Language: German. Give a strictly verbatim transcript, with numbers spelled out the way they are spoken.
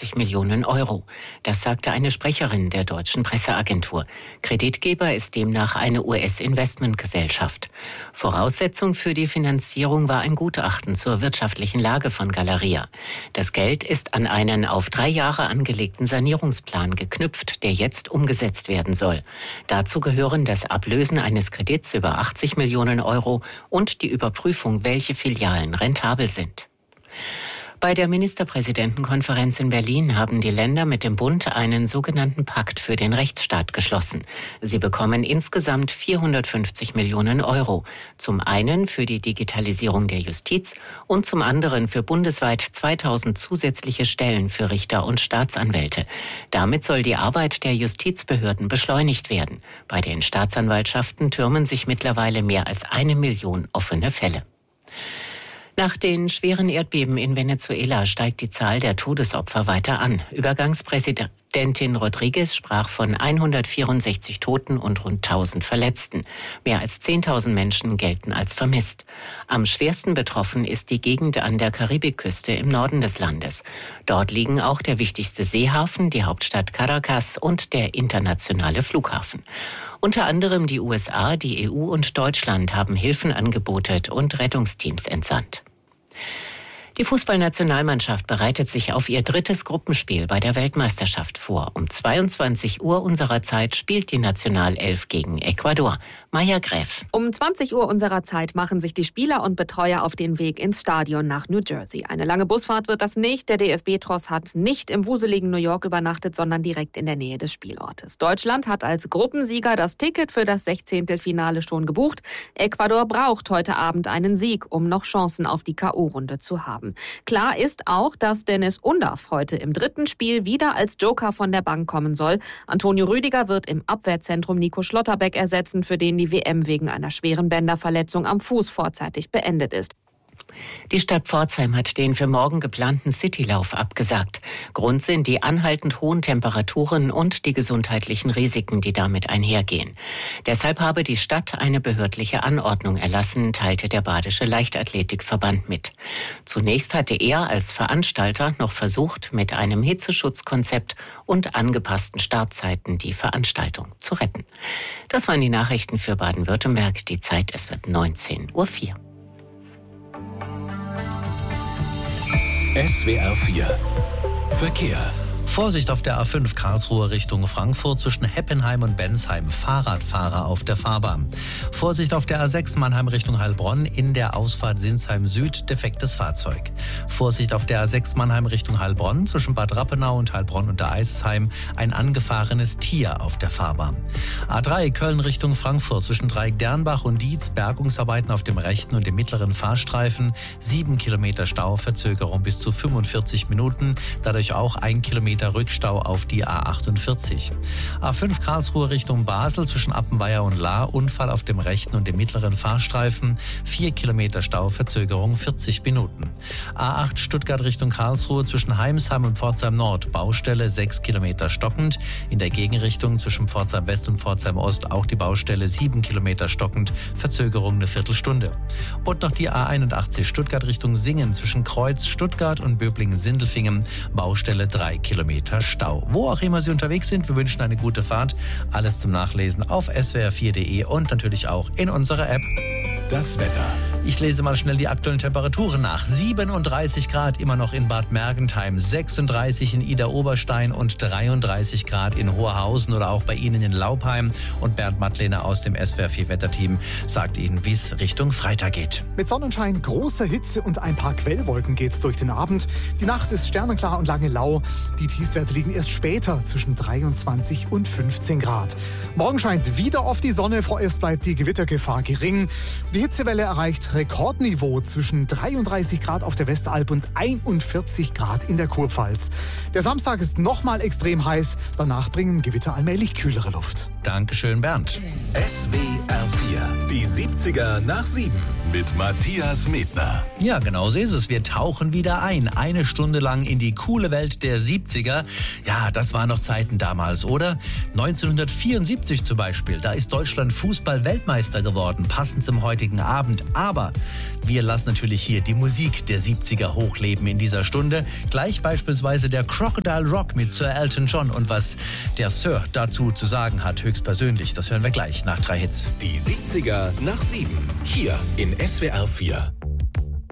vierhundertfünfzig Millionen Euro. Das sagte eine Sprecherin der deutschen Presseagentur. Kreditgeber ist demnach eine U S-Investmentgesellschaft. Voraussetzung für die Finanzierung war ein Gutachten zur wirtschaftlichen Lage von Galeria. Das Geld ist an einen auf drei Jahre angelegten Sanierungsplan geknüpft, der jetzt umgesetzt werden soll. Dazu gehören das Ablösen eines Kredits über achtzig Millionen Euro und die Überprüfung, welche Filialen rentabel sind. Bei der Ministerpräsidentenkonferenz in Berlin haben die Länder mit dem Bund einen sogenannten Pakt für den Rechtsstaat geschlossen. Sie bekommen insgesamt vierhundertfünfzig Millionen Euro. Zum einen für die Digitalisierung der Justiz und zum anderen für bundesweit zweitausend zusätzliche Stellen für Richter und Staatsanwälte. Damit soll die Arbeit der Justizbehörden beschleunigt werden. Bei den Staatsanwaltschaften türmen sich mittlerweile mehr als eine Million offene Fälle. Nach den schweren Erdbeben in Venezuela steigt die Zahl der Todesopfer weiter an. Übergangspräsidentin Rodriguez sprach von hundertvierundsechzig Toten und rund tausend Verletzten. Mehr als zehntausend Menschen gelten als vermisst. Am schwersten betroffen ist die Gegend an der Karibikküste im Norden des Landes. Dort liegen auch der wichtigste Seehafen, die Hauptstadt Caracas und der internationale Flughafen. Unter anderem die U S A, die E U und Deutschland haben Hilfen angeboten und Rettungsteams entsandt. Die Fußballnationalmannschaft bereitet sich auf ihr drittes Gruppenspiel bei der Weltmeisterschaft vor. Um zweiundzwanzig Uhr unserer Zeit spielt die Nationalelf gegen Ecuador. Maja Gräf. Um zwanzig Uhr unserer Zeit machen sich die Spieler und Betreuer auf den Weg ins Stadion nach New Jersey. Eine lange Busfahrt wird das nicht. Der D F B-Tross hat nicht im wuseligen New York übernachtet, sondern direkt in der Nähe des Spielortes. Deutschland hat als Gruppensieger das Ticket für das Sechzehntelfinale schon gebucht. Ecuador braucht heute Abend einen Sieg, um noch Chancen auf die K O-Runde zu haben. Klar ist auch, dass Dennis Undaff heute im dritten Spiel wieder als Joker von der Bank kommen soll. Antonio Rüdiger wird im Abwehrzentrum Nico Schlotterbeck ersetzen, für den die W M wegen einer schweren Bänderverletzung am Fuß vorzeitig beendet ist. Die Stadt Pforzheim hat den für morgen geplanten Citylauf abgesagt. Grund sind die anhaltend hohen Temperaturen und die gesundheitlichen Risiken, die damit einhergehen. Deshalb habe die Stadt eine behördliche Anordnung erlassen, teilte der Badische Leichtathletikverband mit. Zunächst hatte er als Veranstalter noch versucht, mit einem Hitzeschutzkonzept und angepassten Startzeiten die Veranstaltung zu retten. Das waren die Nachrichten für Baden-Württemberg. Die Zeit, es wird neunzehn Uhr vier. S W R vier Verkehr. Vorsicht auf der A fünf Karlsruhe Richtung Frankfurt zwischen Heppenheim und Bensheim. Fahrradfahrer auf der Fahrbahn. Vorsicht auf der A sechs Mannheim Richtung Heilbronn in der Ausfahrt Sinsheim Süd. Defektes Fahrzeug. Vorsicht auf der A sechs Mannheim Richtung Heilbronn zwischen Bad Rappenau und Heilbronn unter Eisheim. Ein angefahrenes Tier auf der Fahrbahn. A drei Köln Richtung Frankfurt zwischen Dreieck Dernbach und Dietz. Bergungsarbeiten auf dem rechten und dem mittleren Fahrstreifen. Sieben Kilometer Stau, Verzögerung bis zu fünfundvierzig Minuten. Dadurch auch ein Kilometer Rückstau auf die A achtundvierzig. A fünf Karlsruhe Richtung Basel zwischen Appenweier und Lahr. Unfall auf dem rechten und dem mittleren Fahrstreifen. Vier Kilometer Stau, Verzögerung vierzig Minuten. A acht Stuttgart Richtung Karlsruhe zwischen Heimsheim und Pforzheim Nord. Baustelle sechs Kilometer stockend. In der Gegenrichtung zwischen Pforzheim West und Pforzheim Ost auch die Baustelle sieben Kilometer stockend. Verzögerung eine Viertelstunde. Und noch die A einundachtzig Stuttgart Richtung Singen zwischen Kreuz Stuttgart und Böblingen-Sindelfingen. Baustelle drei Kilometer Stau. Wo auch immer Sie unterwegs sind, wir wünschen eine gute Fahrt. Alles zum Nachlesen auf S W R vier Punkt de und natürlich auch in unserer App. Das Wetter. Ich lese mal schnell die aktuellen Temperaturen nach. siebenunddreißig Grad immer noch in Bad Mergentheim, sechsunddreißig in Idar-Oberstein und dreiunddreißig Grad in Hoherhausen oder auch bei Ihnen in Laupheim. Und Bernd Mattlehner aus dem S W R vier Wetterteam sagt Ihnen, wie es Richtung Freitag geht. Mit Sonnenschein, großer Hitze und ein paar Quellwolken geht's durch den Abend. Die Nacht ist sternenklar und lange lau. Die Tiefstwerte liegen erst später zwischen dreiundzwanzig und fünfzehn Grad. Morgen scheint wieder oft die Sonne, vorerst bleibt die Gewittergefahr gering. Die Hitzewelle erreicht Rekordniveau zwischen dreiunddreißig Grad auf der Westalb und einundvierzig Grad in der Kurpfalz. Der Samstag ist nochmal extrem heiß, danach bringen Gewitter allmählich kühlere Luft. Dankeschön, Bernd. S W R vier, die siebziger nach sieben mit Matthias Medner. Ja, genau so ist es. Wir tauchen wieder ein. Eine Stunde lang in die coole Welt der siebziger. Ja, das waren noch Zeiten damals, oder? neunzehnhundertvierundsiebzig zum Beispiel. Da ist Deutschland Fußball-Weltmeister geworden, passend zum heutigen Abend. Aber wir lassen natürlich hier die Musik der siebziger hochleben in dieser Stunde. Gleich beispielsweise der Crocodile Rock mit Sir Elton John. Und was der Sir dazu zu sagen hat, höchstpersönlich, das hören wir gleich nach drei Hits. Die siebziger nach sieben. Hier in S W R vier.